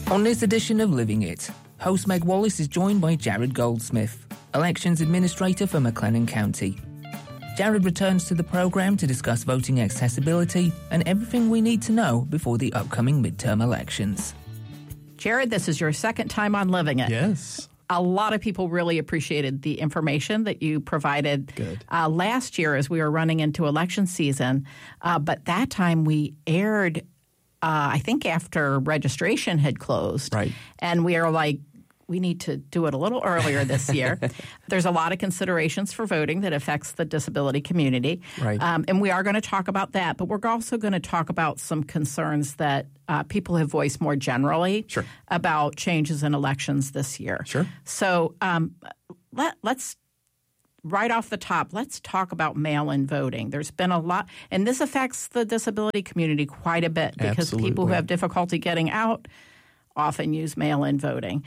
On this edition of Living It, host Meg Wallace is joined by Jared Goldsmith, Elections Administrator for McLennan County. Jared returns to the programme to discuss voting accessibility and everything we need to know before the upcoming midterm elections. Jared, this is your second time on Living It. Yes. A lot of people really appreciated the information that you provided last year as we were running into election season. But that time we aired, I think, after registration had closed. Right. And we are like, we need to do it a little earlier this year. There's a lot of considerations for voting that affects the disability community. Right. And we are going to talk about that, but we're also going to talk about some concerns that people have voiced more generally about changes in elections this year. Sure. So let's right off the top, let's talk about mail-in voting. There's been a lot, and this affects the disability community quite a bit because people who have difficulty getting out often use mail-in voting.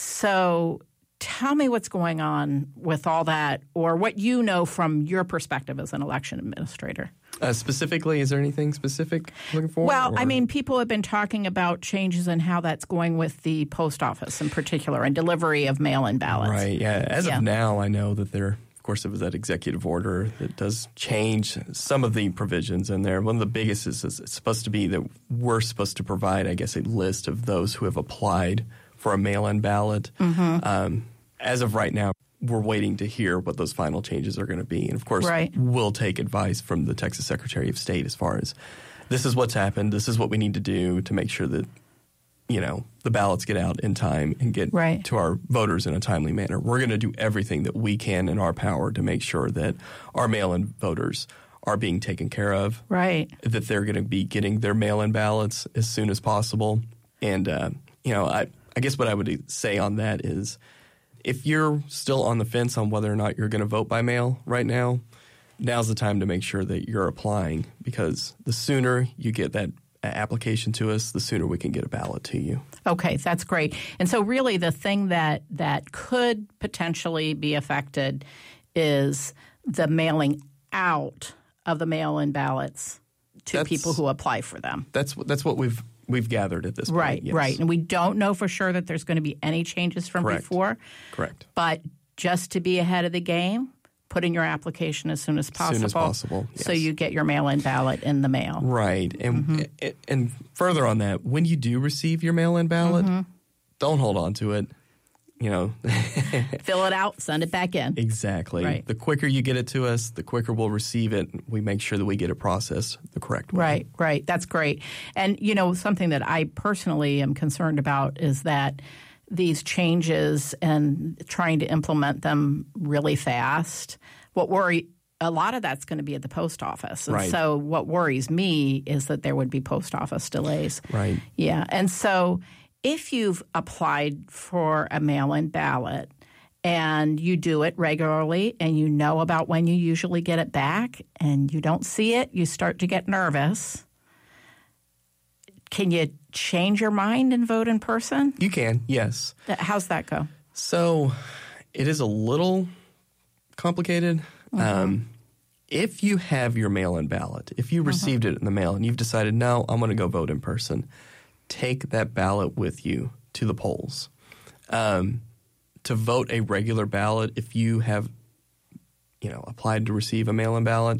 So tell me what's going on with all that, or what you know from your perspective as an election administrator. Specifically, is there anything specific looking for? Well, I mean, people have been talking about changes in how that's going with the post office in particular and delivery of mail-in ballots. Right, yeah. As of now, I know that there, of course, it was that executive order that does change some of the provisions in there. One of the biggest is it's supposed to be that we're supposed to provide, I guess, a list of those who have applied for a mail-in ballot. Mm-hmm. As of right now, we're waiting to hear what those final changes are going to be. And, of course, we'll take advice from the Texas Secretary of State as far as this is what's happened, this is what we need to do to make sure that, you know, the ballots get out in time and get to our voters in a timely manner. We're going to do everything that we can in our power to make sure that our mail-in voters are being taken care of, that they're going to be getting their mail-in ballots as soon as possible. And, you know, I guess what I would say on that is if you're still on the fence on whether or not you're going to vote by mail right now, now's the time to make sure that you're applying, because the sooner you get that application to us, the sooner we can get a ballot to you. Okay, that's great. And so really the thing that could potentially be affected is the mailing out of the mail-in ballots to people who apply for them. That's what we've gathered at this point. Right, yes. right. And we don't know for sure that there's going to be any changes from before. Correct. But just to be ahead of the game, put in your application as soon as possible. As soon as possible, yes. So you get your mail-in ballot in the mail. Right. And and further on that, when you do receive your mail-in ballot, don't hold on to it. You know, fill it out, send it back in. Exactly. Right. The quicker you get it to us, the quicker we'll receive it. We make sure that we get it processed the correct way. Right. That's great. And, you know, something that I personally am concerned about is that these changes and trying to implement them really fast, a lot of that's going to be at the post office. And so what worries me is that there would be post office delays. Right. Yeah. And so if you've applied for a mail-in ballot and you do it regularly and you know about when you usually get it back and you don't see it, you start to get nervous. Can you change your mind and vote in person? You can, yes. How's that go? So it is a little complicated. If you have your mail-in ballot, if you received it in the mail and you've decided, no, I'm going to go vote in person, take that ballot with you to the polls. To vote a regular ballot, if you have, applied to receive a mail-in ballot,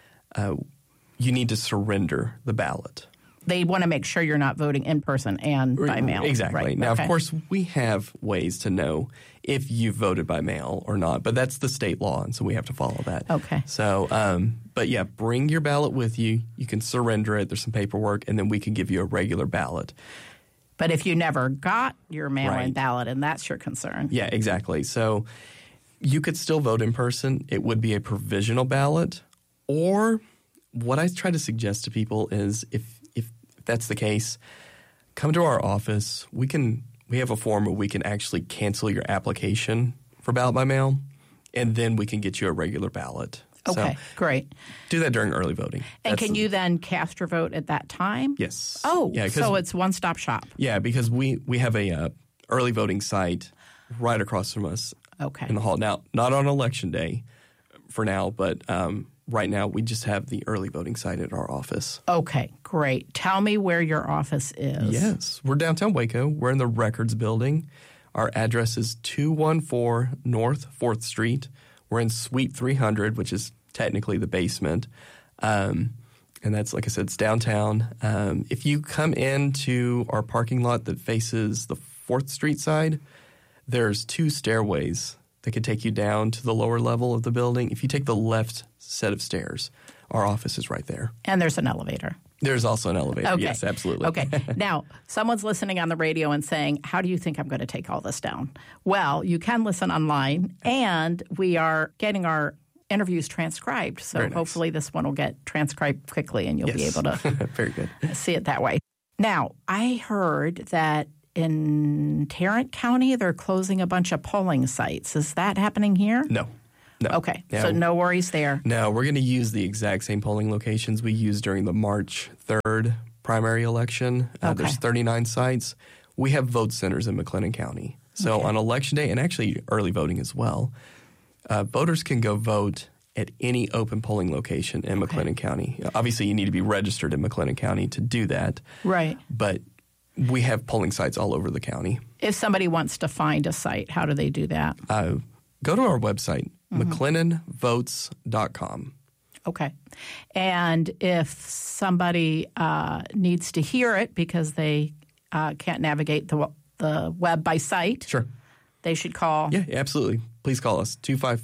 you need to surrender the ballot. They want to make sure you're not voting in person and by mail. Exactly. Right. Now, of course, we have ways to know if you voted by mail or not, but that's the state law, and so we have to follow that. Okay. So, but yeah, bring your ballot with you. You can surrender it. There's some paperwork, and then we can give you a regular ballot. But if you never got your mail-in ballot, and that's your concern. Yeah, exactly. So you could still vote in person. It would be a provisional ballot. Or what I try to suggest to people is if that's the case, come to our office. We have a form where we can actually cancel your application for ballot by mail, and then we can get you a regular ballot. Okay, so great. Do that during early voting. And can you then cast your vote at that time? Yes. Oh, yeah, so it's one-stop shop. Yeah, because we have a early voting site right across from us in the hall. Now, not on Election Day for now, but right now we just have the early voting site at our office. Okay, Great. Tell me where your office is. Yes. We're downtown Waco. We're in the Records Building. Our address is 214 North 4th Street. We're in Suite 300, which is technically the basement. And that's, like I said, it's downtown. If you come into our parking lot that faces the 4th Street side, there's 2 stairways that could take you down to the lower level of the building. If you take the left set of stairs, our office is right there. And there's an elevator. There's also an elevator. Okay. Yes, absolutely. Okay. Now, someone's listening on the radio and saying, how do you think I'm going to take all this down? Well, you can listen online, and we are getting our interviews transcribed. So hopefully this one will get transcribed quickly, and you'll be able to Very good. see it that way. Now, I heard that in Tarrant County, they're closing a bunch of polling sites. Is that happening here? No. Okay. So no worries there. No, we're going to use the exact same polling locations we used during the March 3rd primary election. There's 39 sites. We have vote centers in McLennan County. So on Election Day, and actually early voting as well, voters can go vote at any open polling location in McLennan County. Obviously, you need to be registered in McLennan County to do that. Right. But we have polling sites all over the county. If somebody wants to find a site, how do they do that? Go to our website, McLennanvotes.com. Okay. And if somebody needs to hear it because they can't navigate the web by sight, sure, they should call. Yeah, absolutely. Please call us,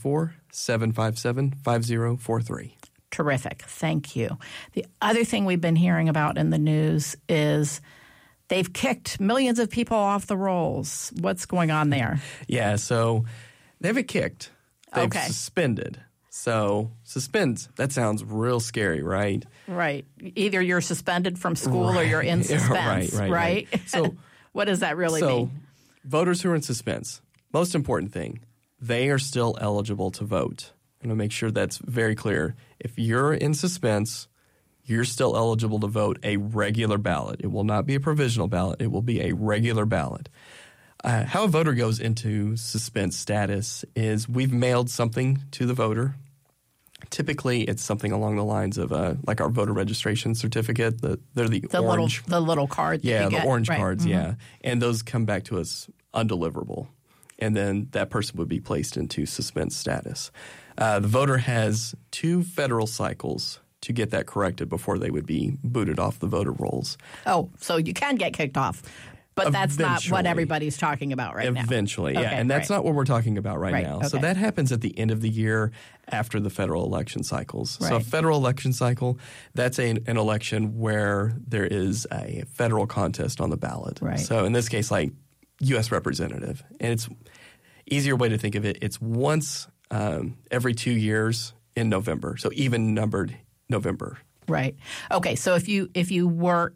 254-757-5043. Terrific. Thank you. The other thing we've been hearing about in the news is they've kicked millions of people off the rolls. What's going on there? Yeah, so they haven't kicked. They've suspended. So suspend, that sounds real scary, right? Right. Either you're suspended from school or you're in suspense, right? So what does that really mean? So voters who are in suspense, most important thing, they are still eligible to vote. I'm going to make sure that's very clear. If you're in suspense, you're still eligible to vote a regular ballot. It will not be a provisional ballot. It will be a regular ballot. How a voter goes into suspense status is we've mailed something to the voter. Typically, it's something along the lines of like our voter registration certificate. They're the orange. The little card. Yeah, the orange cards, mm-hmm. yeah. And those come back to us undeliverable. And then that person would be placed into suspense status. The voter has 2 federal cycles to get that corrected before they would be booted off the voter rolls. Oh, so you can get kicked off. But that's not what everybody's talking about right now. Eventually, yeah. And that's not what we're talking about right now. Okay. So that happens at the end of the year after the federal election cycles. Right. So a federal election cycle, that's an election where there is a federal contest on the ballot. Right. So in this case, like U.S. representative. And it's easier way to think of it, it's once every 2 years in November. So even numbered November. Right. Okay. So if you were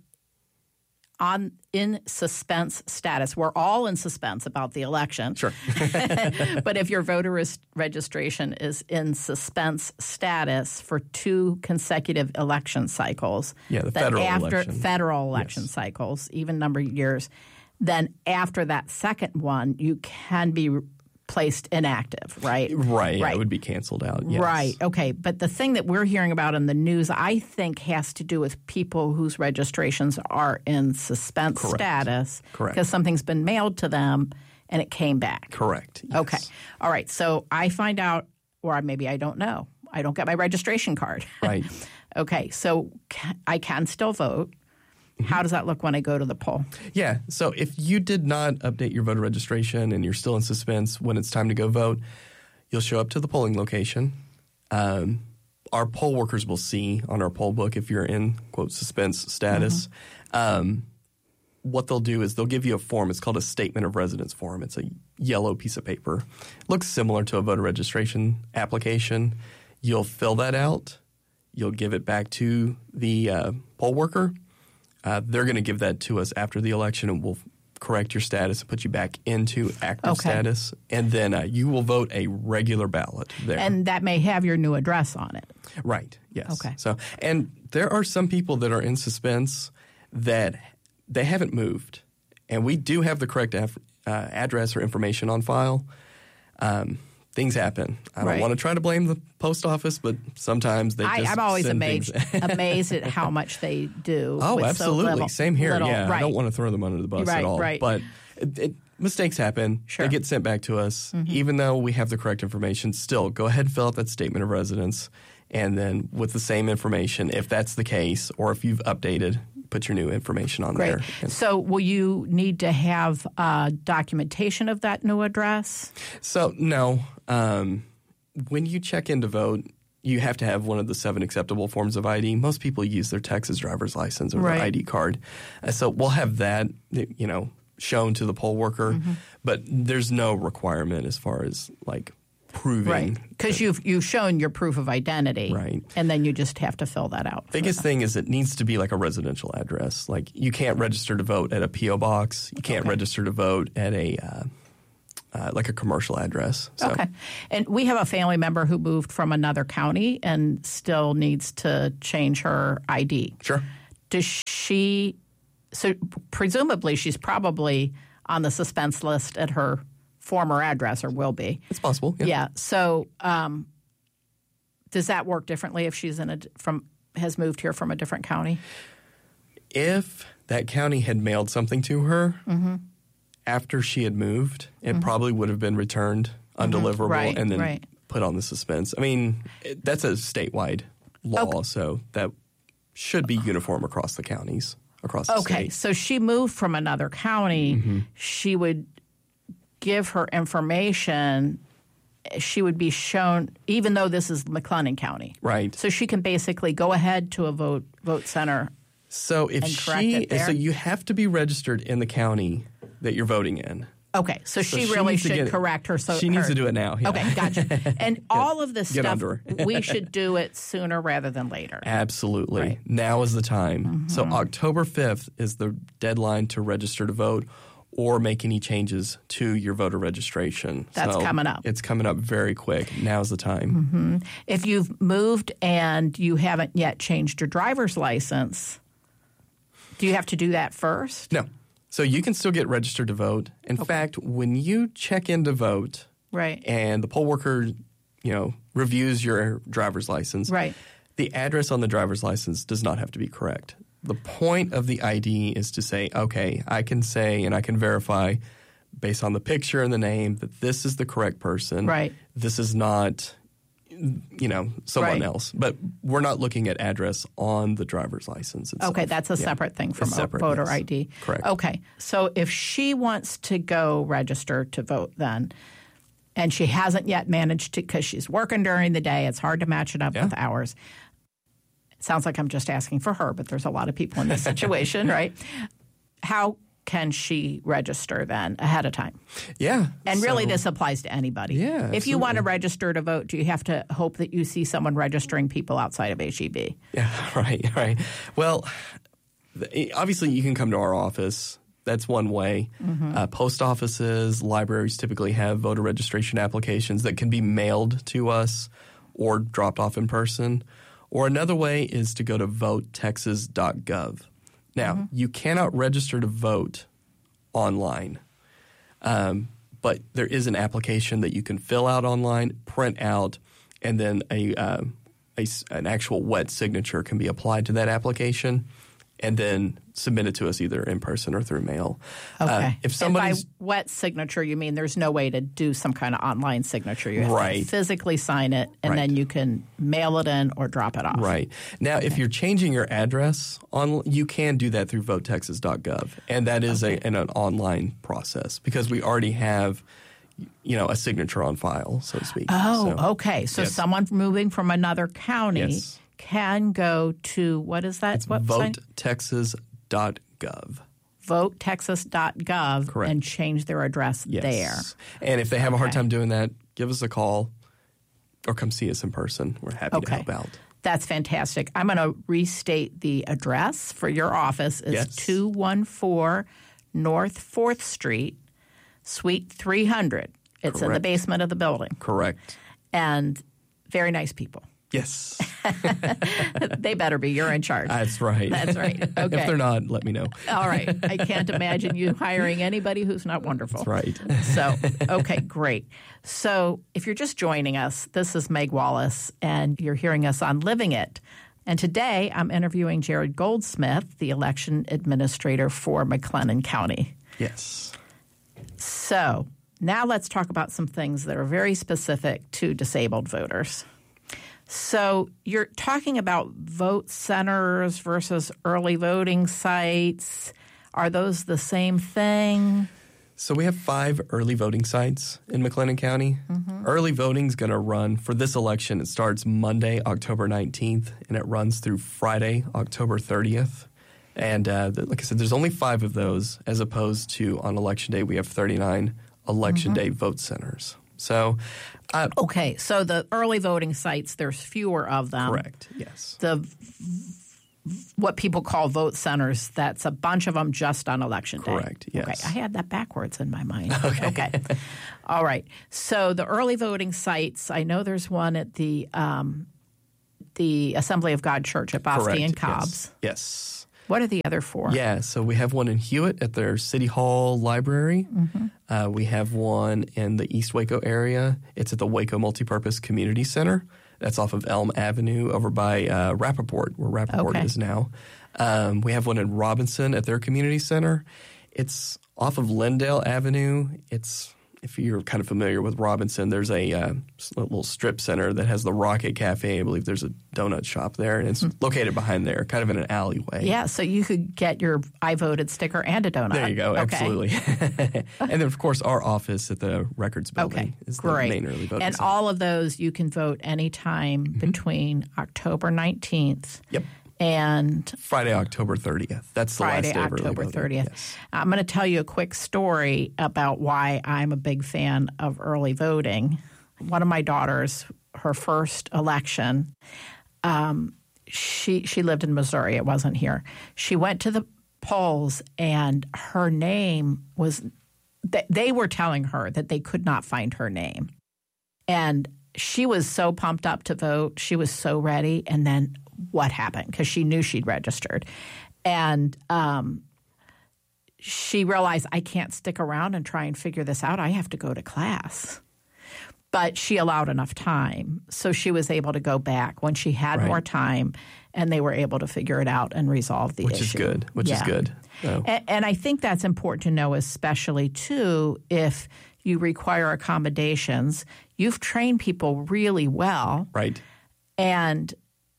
in suspense status. We're all in suspense about the election. Sure. But if your voter registration is in suspense status for 2 consecutive election cycles, the federal election cycles, even number of years, then after that second one, you can be placed inactive, right? Right. Yeah, it would be canceled out. Yes. Right. Okay. But the thing that we're hearing about in the news, I think, has to do with people whose registrations are in suspense status. Correct. Because something's been mailed to them and it came back. Correct. Yes. Okay. All right. So I find out, or maybe I don't know. I don't get my registration card. Right. Okay. So I can still vote. How does that look when I go to the poll? Yeah. So if you did not update your voter registration and you're still in suspense when it's time to go vote, you'll show up to the polling location. Our poll workers will see on our poll book if you're in, quote, suspense status. Mm-hmm. What they'll do is they'll give you a form. It's called a statement of residence form. It's a yellow piece of paper. It looks similar to a voter registration application. You'll fill that out. You'll give it back to the poll worker. They're going to give that to us after the election, and we'll correct your status and put you back into active status. And then you will vote a regular ballot there. And that may have your new address on it. Right. Yes. Okay. So, and there are some people that are in suspense that they haven't moved, and we do have the correct address or information on file. things happen. I don't want to try to blame the post office, but sometimes they just I'm always send amazed at how much they do. Oh, with absolutely. So little, Same here. Little, I don't want to throw them under the bus at all. Right. But mistakes happen. Sure. They get sent back to us. Even though we have the correct information, still go ahead and fill out that statement of residence. And then with the same information, if that's the case, or if you've updated, put your new information on there. So will you need to have documentation of that new address? So, no. When you check in to vote, you have to have one of the 7 acceptable forms of ID. Most people use their Texas driver's license or their ID card. So we'll have that, shown to the poll worker. But there's no requirement as far as proving. Right, because you've shown your proof of identity. Right. And then you just have to fill that out. Biggest thing is it needs to be like a residential address. Like you can't register to vote at a P.O. box. You can't register to vote at a like a commercial address. So. Okay. And we have a family member who moved from another county and still needs to change her ID. Sure. Does she – so presumably she's probably on the suspense list at her former address or will be. It's possible, yeah. So does that work differently if she's has moved here from a different county? If that county had mailed something to her after she had moved, it probably would have been returned undeliverable and then put on the suspense. I mean, that's a statewide law, so that should be uniform across the counties, across the state. Okay, so she moved from another county. She would give her information. She would be shown, even though this is McLennan County. Right. So she can basically go ahead to a vote center. So if so you have to be registered in the county that you're voting in. Okay, so she really should correct her. She needs to do it now. Yeah. Okay, gotcha. And all of this stuff, we should do it sooner rather than later. Absolutely. Right. Now is the time. So October 5th is the deadline to register to vote or make any changes to your voter registration. That's coming up. It's coming up very quick. Now's the time. If you've moved and you haven't yet changed your driver's license, do you have to do that first? No. So you can still get registered to vote. In fact, when you check in to vote and the poll worker, reviews your driver's license, the address on the driver's license does not have to be correct. The point of the ID is to say, okay, I can say and I can verify based on the picture and the name that this is the correct person. Right. This is not, someone else. But we're not looking at address on the driver's license itself. Okay, that's a separate thing from a voter ID. Correct. Okay, so if she wants to go register to vote then, and she hasn't yet managed to because she's working during the day, it's hard to match it up with hours. It sounds like I'm just asking for her, but there's a lot of people in this situation, right? How can she register then ahead of time? Yeah. And really this applies to anybody. Yeah, absolutely. If you want to register to vote, do you have to hope that you see someone registering people outside of HEB? Yeah, right. Well, obviously you can come to our office. That's one way. Post offices, libraries typically have voter registration applications that can be mailed to us or dropped off in person. Or another way is to go to votetexas.gov. Now, you cannot register to vote online, but there is an application that you can fill out online, print out, and then an actual wet signature can be applied to that application and then submit it to us either in person or through mail. Okay. If somebody's, and by wet signature, you mean there's no way to do some kind of online signature. You have to physically sign it, and then you can mail it in or drop it off. Right. Now, if you're changing your address, you can do that through votetexas.gov, and that is an online process because we already have a signature on file, so to speak. Oh, okay. So someone moving from another county can go to, what is that? It's votetexas.gov. Votetexas.gov and change their address there. And if they have a hard time doing that, give us a call or come see us in person. We're happy to help out. That's fantastic. I'm going to restate the address for your office. It's 214 North 4th Street, Suite 300. It's in the basement of the building. Correct. And very nice people. Yes. They better be. You're in charge. That's right. That's right. Okay. If they're not, let me know. All right. I can't imagine you hiring anybody who's not wonderful. That's right. So, okay, great. So if you're just joining us, this is Meg Wallace, and you're hearing us on Living It. And today I'm interviewing Jared Goldsmith, the election administrator for McLennan County. Yes. So now let's talk about some things that are very specific to disabled voters. So you're talking about vote centers versus early voting sites. Are those the same thing? So we have 5 early voting sites in McLennan County. Early voting is going to run for this election. It starts Monday, October 19th, and it runs through Friday, October 30th. And like I said, there's only 5 of those, as opposed to on Election Day we have 39 Election Day vote centers. So okay, so the early voting sites, there's fewer of them. Correct, yes. What people call vote centers, that's a bunch of them just on Election Day. Correct, yes. Okay, I had that backwards in my mind. Okay. All right. So the early voting sites, I know there's one at the Assembly of God Church at Bosque and Cobb's. Yes. What are the other 4? Yeah, so we have one in Hewitt at their City Hall Library. We have one in the East Waco area. It's at the Waco Multipurpose Community Center. That's off of Elm Avenue over by Rappaport, where Rappaport is now. We have one in Robinson at their community center. It's off of Lindale Avenue. If you're kind of familiar with Robinson, there's a little strip center that has the Rocket Cafe. I believe there's a donut shop there, and it's located behind there, kind of in an alleyway. Yeah, so you could get your I voted sticker and a donut. There you go, absolutely. And then, of course, our office at the Records Building is the main early voting site. All of those, you can vote anytime between October 19th and Friday, October 30th. That's the last day of early voting. Friday, October 30th. Yes. I'm going to tell you a quick story about why I'm a big fan of early voting. One of my daughters, her first election, she lived in Missouri. It wasn't here. She went to the polls, and her name was – they were telling her that they could not find her name. And she was so pumped up to vote. She was so ready. And then – what happened, because she knew she'd registered. And she realized, I can't stick around and try and figure this out. I have to go to class. But she allowed enough time. So she was able to go back when she had more time, and they were able to figure it out and resolve the issue. Which is good. Oh. And I think that's important to know, especially, too, if you require accommodations. You've trained people really well. Right. And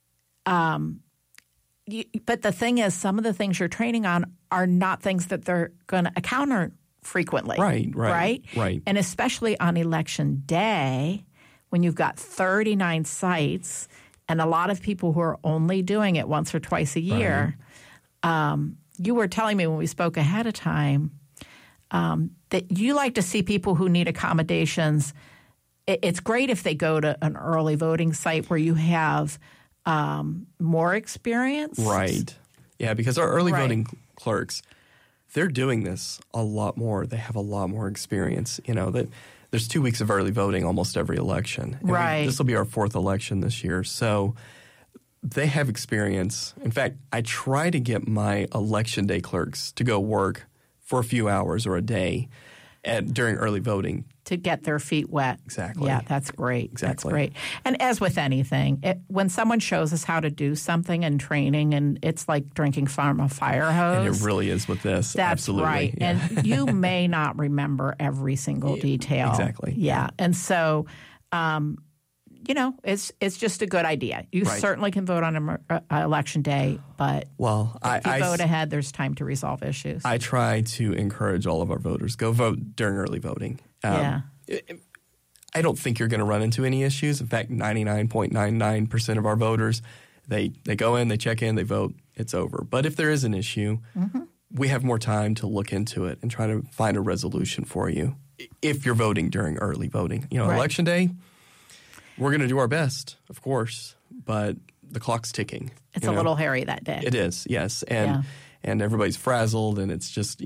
but the thing is, some of the things you're training on are not things that they're going to encounter frequently. Right? And especially on Election Day, when you've got 39 sites and a lot of people who are only doing it once or twice a year. You were telling me when we spoke ahead of time that you like to see people who need accommodations. It's great if they go to an early voting site where you have more experience. Right. Yeah, because our early voting clerks, they're doing this a lot more. They have a lot more experience. You know, that there's 2 weeks of early voting almost every election. And this will be our 4th election this year. So they have experience. In fact, I try to get my election day clerks to go work for a few hours or a day during early voting. To get their feet wet. Exactly. Yeah, that's great. Exactly. That's great. And as with anything, when someone shows us how to do something in training, and it's like drinking from a fire hose. And it really is with this. That's absolutely. Right. Yeah. And you may not remember every single detail. Exactly. Yeah. And so, you know, it's just a good idea. You certainly can vote on election day, but if you vote ahead, there's time to resolve issues. I try to encourage all of our voters, go vote during early voting. I don't think you're going to run into any issues. In fact, 99.99% of our voters, they go in, they check in, they vote, it's over. But if there is an issue, we have more time to look into it and try to find a resolution for you if you're voting during early voting. You know, Election Day, we're going to do our best, of course, but the clock's ticking. It's a little hairy that day. It is, yes. And and everybody's frazzled, and it's just,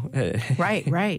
Right.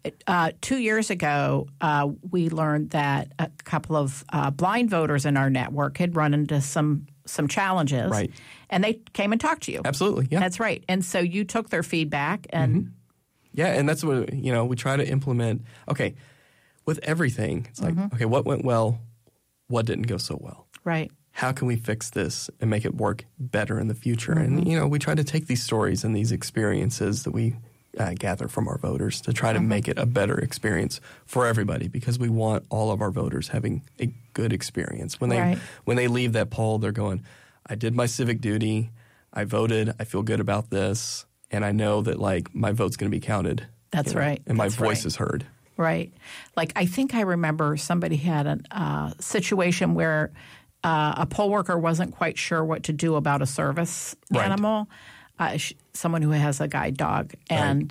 2 years ago, we learned that a couple of blind voters in our network had run into some challenges. Right. And they came and talked to you. Absolutely, yeah. That's right. And so you took their feedback and... Mm-hmm. Yeah, and that's what, we try to implement. Okay, with everything, it's like, okay, what went well? What didn't go so well? Right. How can we fix this and make it work better in the future? And, we try to take these stories and these experiences that we gather from our voters to try to make it a better experience for everybody, because we want all of our voters having a good experience. When they leave that poll, they're going, I did my civic duty, I voted, I feel good about this, and I know that, my vote's going to be counted. That's right. And my voice is heard. Right. I think I remember somebody had a situation where a poll worker wasn't quite sure what to do about a service animal, someone who has a guide dog, and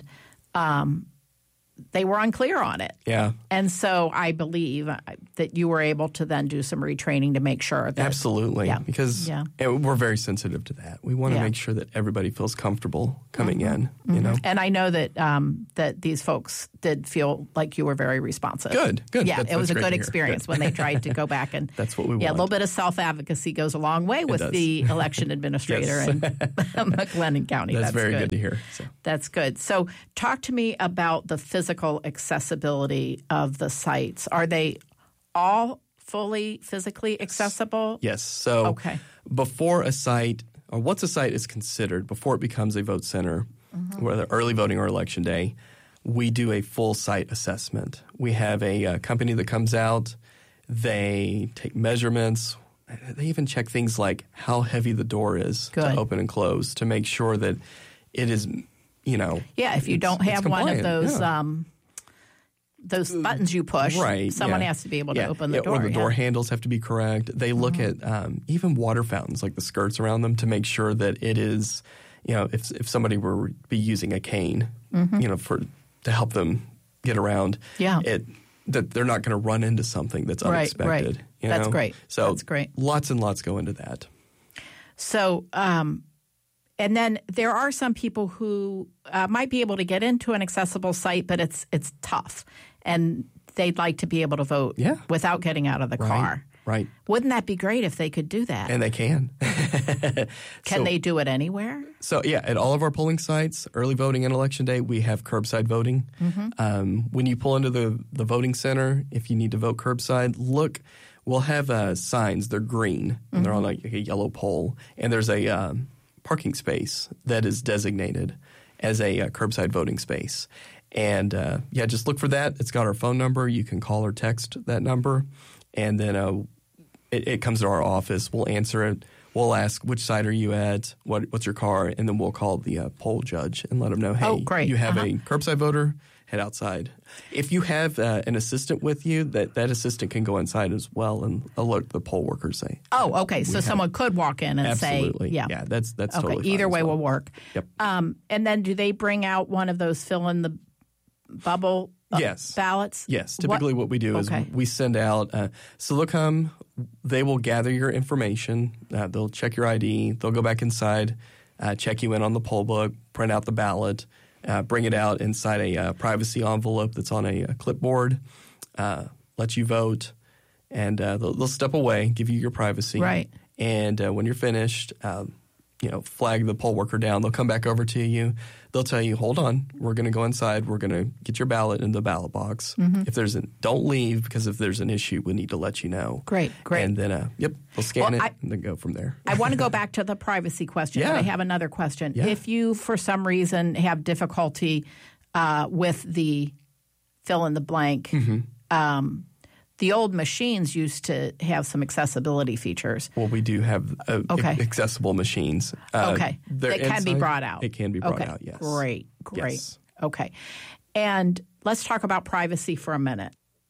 they were unclear on it. Yeah. And so I believe that you were able to then do some retraining to make sure that... Absolutely. Yeah. Because we're very sensitive to that. We want to make sure that everybody feels comfortable coming in, And I know that that these folks did feel like you were very responsive. Good. Yeah, it was a good experience when they tried to go back and... That's what we want. Yeah, a little bit of self-advocacy goes a long way with the election administrator in McLennan County. That's very good to hear. So. That's good. So talk to me about the physical accessibility of the sites. Are they all fully physically accessible? Yes. So before a site, or once a site is considered, before it becomes a vote center, whether early voting or election day, we do a full site assessment. We have a company that comes out. They take measurements. They even check things like how heavy the door is to open and close to make sure that it is, Yeah, if you don't have one of those buttons you push, someone has to be able to open the door. Or the door handles have to be correct. They look at even water fountains, like the skirts around them, to make sure that it is, if somebody were to be using a cane, to help them get around, that they're not going to run into something that's unexpected. Right. That's great. So that's great. Lots and lots go into that. So, and then there are some people who might be able to get into an accessible site, but it's tough, and they'd like to be able to vote without getting out of the car. Right. Wouldn't that be great if they could do that? And they can. Can they do it anywhere? So, at all of our polling sites, early voting and election day, we have curbside voting. When you pull into the voting center, if you need to vote curbside, look, we'll have signs. They're green, and they're on a yellow pole, and there's a parking space that is designated as a curbside voting space. And, just look for that. It's got our phone number. You can call or text that number, and then it comes to our office. We'll answer it. We'll ask, which side are you at? What's your car? And then we'll call the poll judge and let them know, hey, you have a curbside voter, head outside. If you have an assistant with you, that assistant can go inside as well and alert the poll workers. Say, oh, okay. So someone could walk in and say, yeah, that's totally fine. Either way will work. Yep. And then do they bring out one of those fill in the bubble ballots? Yes. Typically what we do is we send out, so they'll come, they will gather your information, they'll check your ID, they'll go back inside, check you in on the poll book, print out the ballot, bring it out inside a privacy envelope that's on a clipboard, let you vote, and they'll step away, give you your privacy. Right. And when you're finished, flag the poll worker down. They'll come back over to you. They'll tell you, hold on, we're going to go inside. We're going to get your ballot in the ballot box. If don't leave, because if there's an issue, we need to let you know. Great. And then, they'll scan it and then go from there. I want to go back to the privacy question, but I have another question. Yeah. If you, for some reason, have difficulty with the fill in the blank, the old machines used to have some accessibility features. Well, we do have accessible machines. They can be brought out. It can be brought out, yes. Great. Yes. Okay. And let's talk about privacy for a minute.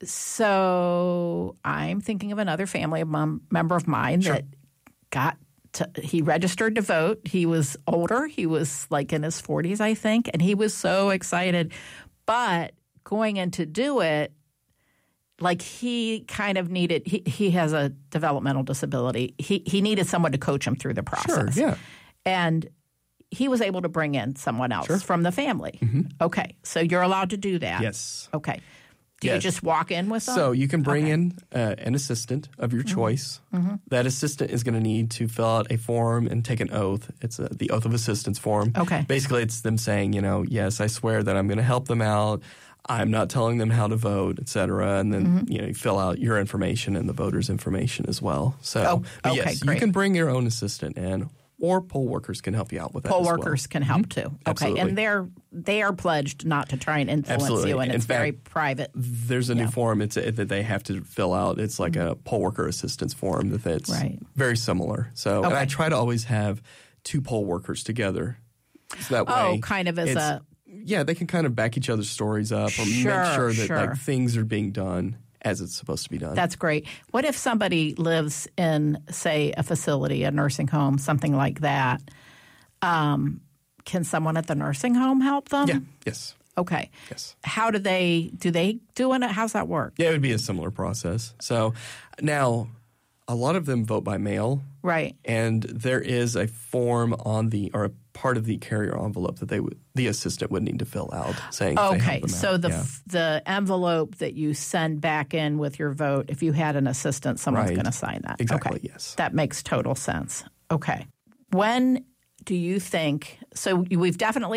So I'm thinking of another family member of mine that he registered to vote. He was older. He was like in his 40s, I think, and he was so excited. But going in to do it, like he kind of needed he has a developmental disability. He needed someone to coach him through the process. Sure, yeah. And he was able to bring in someone else from the family. Mm-hmm. Okay. So you're allowed to do that? Yes. Okay. Do you just walk in with them? So you can bring in an assistant of your choice. Mm-hmm. That assistant is going to need to fill out a form and take an oath. It's the Oath of Assistance form. Okay. Basically, it's them saying, yes, I swear that I'm going to help them out. I'm not telling them how to vote, et cetera. And then, you fill out your information and the voter's information as well. So, yes, great. You can bring your own assistant in, or poll workers can help you out with that. Poll as workers well. can help too. Okay, Absolutely. and they are pledged not to try and influence you, and it's very private. There's a new form that they have to fill out. It's like a poll worker assistance form that's very similar. So, and I try to always have two poll workers together. So that way, kind of as a they can kind of back each other's stories up or make sure that like things are being done as it's supposed to be done. That's great. What if somebody lives in, say, a facility, a nursing home, something like that? Can someone at the nursing home help them? Yeah. Yes. Okay. Yes. How do they do it? How's that work? Yeah, it would be a similar process. So now a lot of them vote by mail. Right. And there is a form on a part of the carrier envelope that the assistant would need to fill out saying if they help them so out. The envelope that you send back in with your vote, if you had an assistant, someone's going to sign that. Exactly, okay. yes. That makes total sense. Okay. When do you think – so we've definitely